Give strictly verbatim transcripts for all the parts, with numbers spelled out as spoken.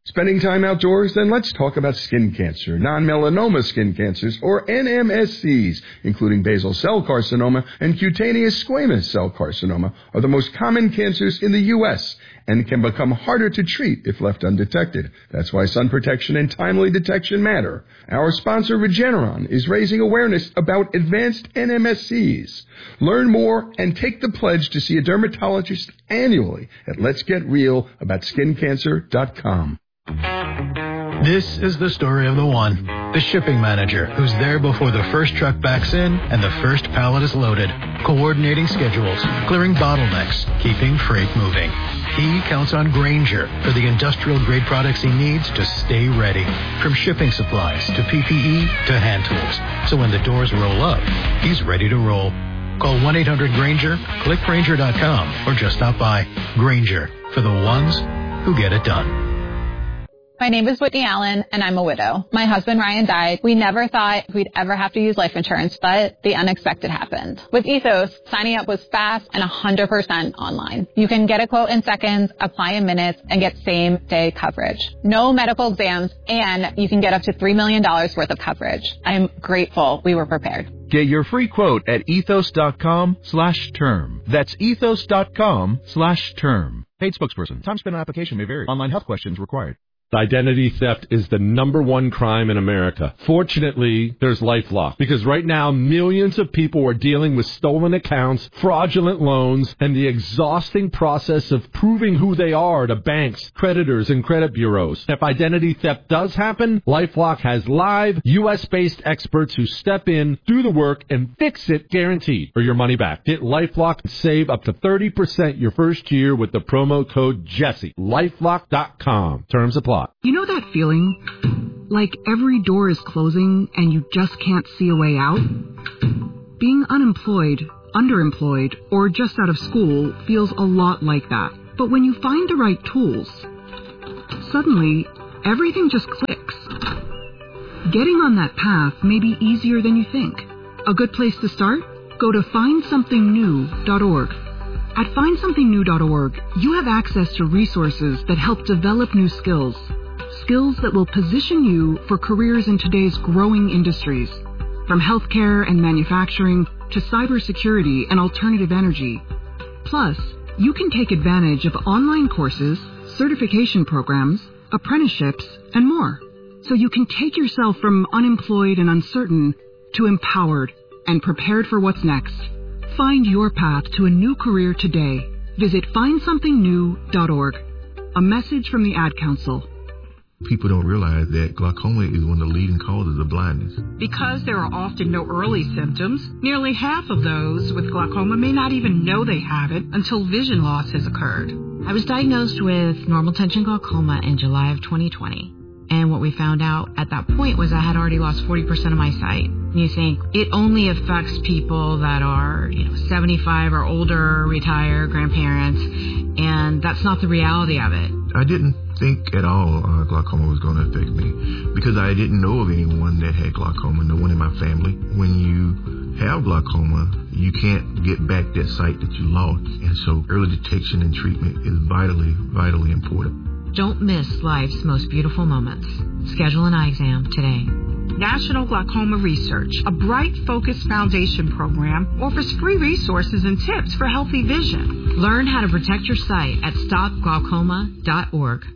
Spending time outdoors? Then let's talk about skin cancer. Non-melanoma skin cancers, or N M S Cs, including basal cell carcinoma and cutaneous squamous cell carcinoma, are the most common cancers in the U S and can become harder to treat if left undetected. That's why sun protection and timely detection matter. Our sponsor, Regeneron, is raising awareness about advanced N M S Cs. Learn more and take the pledge to see a dermatologist annually at lets get real about skin cancer dot com. This is the story of the one, the shipping manager, who's there before the first truck backs in and the first pallet is loaded, coordinating schedules, clearing bottlenecks, keeping freight moving. He counts on Grainger for the industrial-grade products he needs to stay ready, from shipping supplies to P P E to hand tools. So when the doors roll up, he's ready to roll. Call one eight hundred Grainger, click Grainger dot com, or just stop by. Grainger, for the ones who get it done. My name is Whitney Allen, and I'm a widow. My husband, Ryan, died. We never thought we'd ever have to use life insurance, but the unexpected happened. With Ethos, signing up was fast and one hundred percent online. You can get a quote in seconds, apply in minutes, and get same-day coverage. No medical exams, and you can get up to three million dollars worth of coverage. I'm grateful we were prepared. Get your free quote at ethos.com slash term. That's ethos.com slash term. Paid spokesperson. Time spent on application may vary. Online health questions required. Identity theft is the number one crime in America. Fortunately, there's LifeLock, because right now millions of people are dealing with stolen accounts, fraudulent loans, and the exhausting process of proving who they are to banks, creditors, and credit bureaus. If identity theft does happen, LifeLock has live, U S-based experts who step in, do the work, and fix it guaranteed, or your money back. Get LifeLock and save up to thirty percent your first year with the promo code Jesse. LifeLock dot com. Terms apply. You know that feeling? Like every door is closing and you just can't see a way out? Being unemployed, underemployed, or just out of school feels a lot like that. But when you find the right tools, suddenly everything just clicks. Getting on that path may be easier than you think. A good place to start? Go to find something new dot org. At find something new dot org, you have access to resources that help develop new skills. Skills that will position you for careers in today's growing industries, from healthcare and manufacturing to cybersecurity and alternative energy. Plus, you can take advantage of online courses, certification programs, apprenticeships, and more. So you can take yourself from unemployed and uncertain to empowered and prepared for what's next. Find your path to a new career today. Visit find something new dot org. A message from the Ad Council. People don't realize that glaucoma is one of the leading causes of blindness. Because there are often no early symptoms, nearly half of those with glaucoma may not even know they have it until vision loss has occurred. I was diagnosed with normal tension glaucoma in July of twenty twenty. And what we found out at that point was I had already lost forty percent of my sight. And you think it only affects people that are, you know, seventy-five or older, retired, grandparents, and that's not the reality of it. I didn't think at all uh, glaucoma was going to affect me because I didn't know of anyone that had glaucoma, no one in my family. When you have glaucoma, you can't get back that sight that you lost. And so early detection and treatment is vitally, vitally important. Don't miss life's most beautiful moments. Schedule an eye exam today. National Glaucoma Research, a Bright Focus Foundation program, offers free resources and tips for healthy vision. Learn how to protect your sight at stop glaucoma dot org.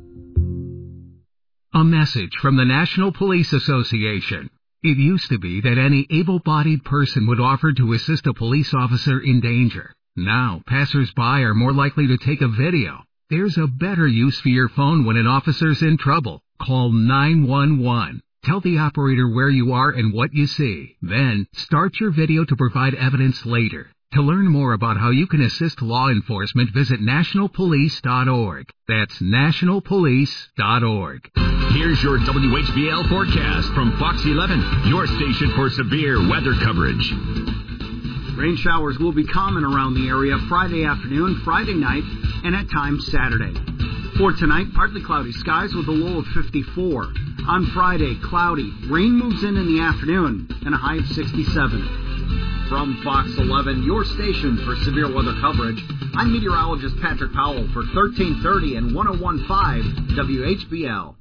A message from the National Police Association. It used to be that any able-bodied person would offer to assist a police officer in danger. Now, passers-by are more likely to take a video. There's a better use for your phone when an officer's in trouble. Call nine one one. Tell the operator where you are and what you see. Then, start your video to provide evidence later. To learn more about how you can assist law enforcement, visit national police dot org. That's national police dot org. Here's your W H B L forecast from Fox eleven, your station for severe weather coverage. Rain showers will be common around the area Friday afternoon, Friday night, and at times Saturday. For tonight, partly cloudy skies with a low of fifty-four. On Friday, cloudy. Rain moves in in the afternoon and a high of sixty-seven. from Fox eleven, your station for severe weather coverage. I'm meteorologist Patrick Powell for thirteen thirty and one oh one point five W H B L.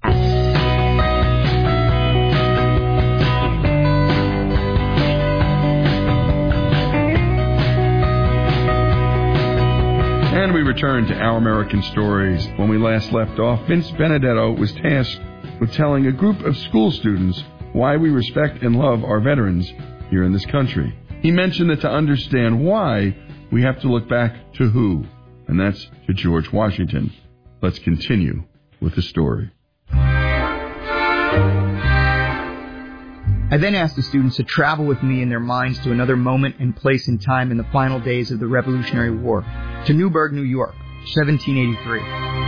And we return to Our American Stories. When we last left off, Vince Benedetto was tasked with telling a group of school students why we respect and love our veterans here in this country. He mentioned that to understand why, we have to look back to who, and that's to George Washington. Let's continue with the story. I then asked the students to travel with me in their minds to another moment and place in time in the final days of the Revolutionary War, to Newburgh, New York, seventeen eighty-three.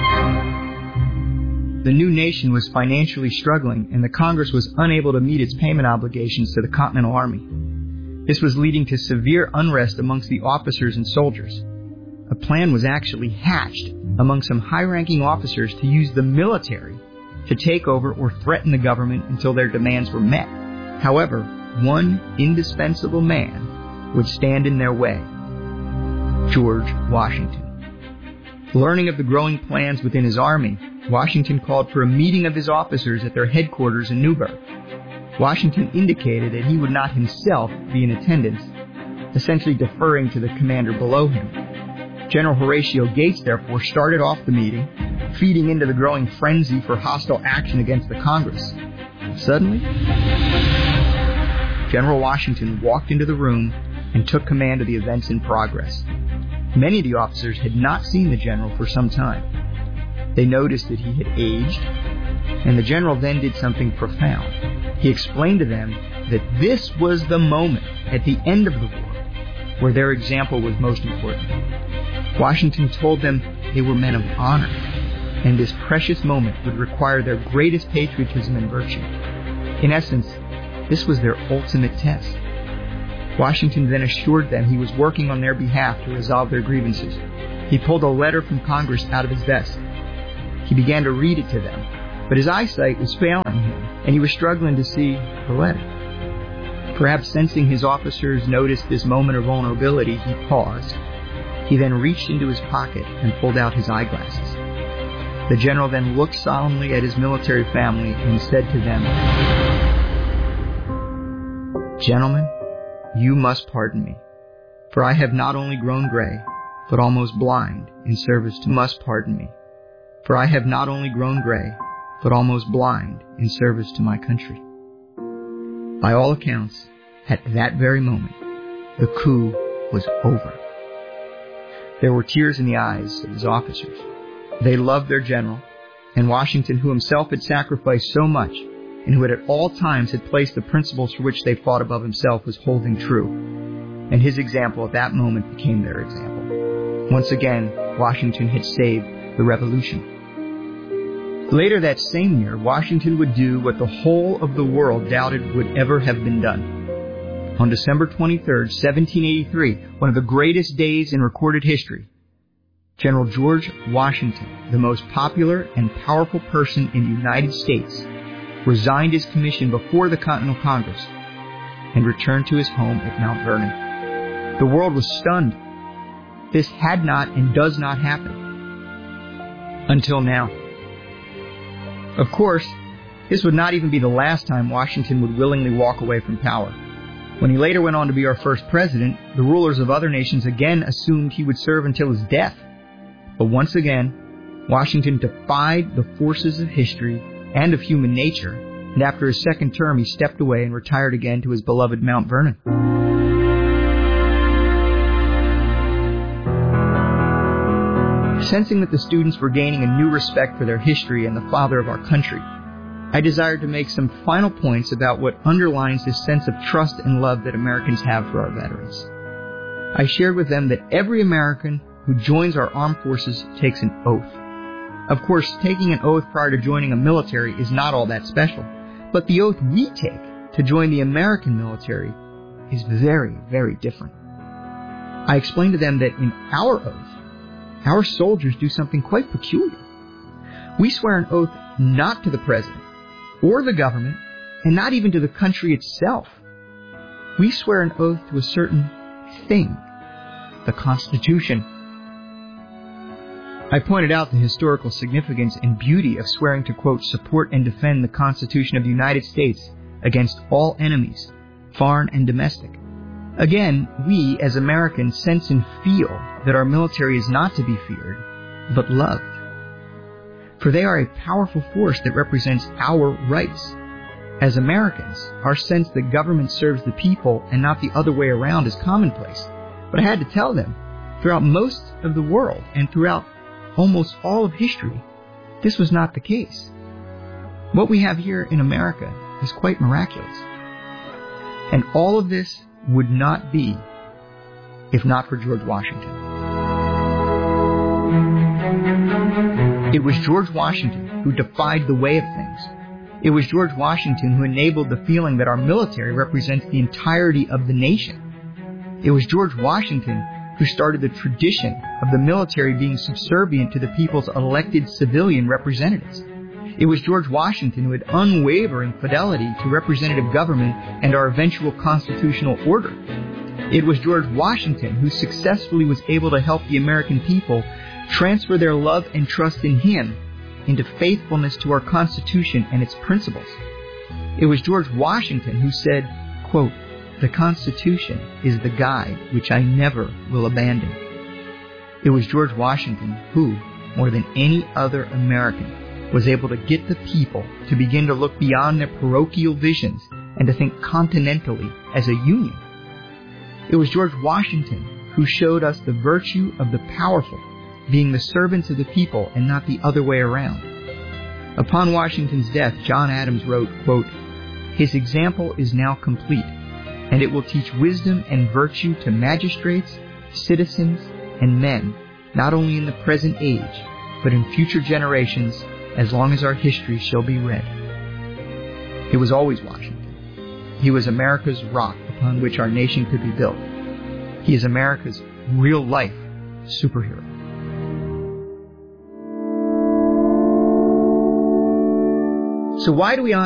The new nation was financially struggling, and the Congress was unable to meet its payment obligations to the Continental Army. This was leading to severe unrest amongst the officers and soldiers. A plan was actually hatched among some high-ranking officers to use the military to take over or threaten the government until their demands were met. However, one indispensable man would stand in their way: George Washington. Learning of the growing plans within his army, Washington called for a meeting of his officers at their headquarters in Newburgh. Washington indicated that he would not himself be in attendance, essentially deferring to the commander below him. General Horatio Gates, therefore, started off the meeting, feeding into the growing frenzy for hostile action against the Congress. Suddenly, General Washington walked into the room and took command of the events in progress. Many of the officers had not seen the general for some time. They noticed that he had aged, and the general then did something profound. He explained to them that this was the moment at the end of the war where their example was most important. Washington told them they were men of honor, and this precious moment would require their greatest patriotism and virtue. In essence, this was their ultimate test. Washington then assured them he was working on their behalf to resolve their grievances. He pulled a letter from Congress out of his vest. He began to read it to them, but his eyesight was failing him, and he was struggling to see the letter. Perhaps sensing his officers noticed this moment of vulnerability, he paused. He then reached into his pocket and pulled out his eyeglasses. The general then looked solemnly at his military family and said to them, "Gentlemen, you must pardon me, for I have not only grown gray, but almost blind in service to must pardon me, for I have not only grown gray, but almost blind in service to my country." By all accounts, at that very moment, the coup was over. There were tears in the eyes of his officers. They loved their general, and Washington, who himself had sacrificed so much, and who had at all times had placed the principles for which they fought above himself, was holding true. And his example at that moment became their example. Once again, Washington had saved the revolution. Later that same year, Washington would do what the whole of the world doubted would ever have been done. On December twenty-third, seventeen eighty-three, one of the greatest days in recorded history, General George Washington, the most popular and powerful person in the United States, resigned his commission before the Continental Congress and returned to his home at Mount Vernon. The world was stunned. This had not and does not happen. Until now. Of course, this would not even be the last time Washington would willingly walk away from power. When he later went on to be our first president, the rulers of other nations again assumed he would serve until his death. But once again, Washington defied the forces of history and of human nature, and after his second term, he stepped away and retired again to his beloved Mount Vernon. Sensing that the students were gaining a new respect for their history and the father of our country, I desired to make some final points about what underlines this sense of trust and love that Americans have for our veterans. I shared with them that every American who joins our armed forces takes an oath. Of course, taking an oath prior to joining a military is not all that special, but the oath we take to join the American military is very, very different. I explained to them that in our oath, our soldiers do something quite peculiar. We swear an oath not to the president or the government, and not even to the country itself. We swear an oath to a certain thing, the Constitution. I pointed out the historical significance and beauty of swearing to, quote, support and defend the Constitution of the United States against all enemies, foreign and domestic. Again, we as Americans sense and feel that our military is not to be feared, but loved. For they are a powerful force that represents our rights. As Americans, our sense that government serves the people and not the other way around is commonplace. But I had to tell them, throughout most of the world and throughout almost all of history, this was not the case. What we have here in America is quite miraculous. And all of this would not be if not for George Washington. It was George Washington who defied the way of things. It was George Washington who enabled the feeling that our military represents the entirety of the nation. It was George Washington who started the tradition of the military being subservient to the people's elected civilian representatives. It was George Washington who had unwavering fidelity to representative government and our eventual constitutional order. It was George Washington who successfully was able to help the American people transfer their love and trust in him into faithfulness to our Constitution and its principles. It was George Washington who said, quote, the Constitution is the guide which I never will abandon. It was George Washington who, more than any other American, was able to get the people to begin to look beyond their parochial visions and to think continentally as a union. It was George Washington who showed us the virtue of the powerful being the servants of the people and not the other way around. Upon Washington's death, John Adams wrote, quote, his example is now complete, and it will teach wisdom and virtue to magistrates, citizens, and men, not only in the present age, but in future generations, as long as our history shall be read. It was always Washington. He was America's rock upon which our nation could be built. He is America's real-life superhero. So why do we honor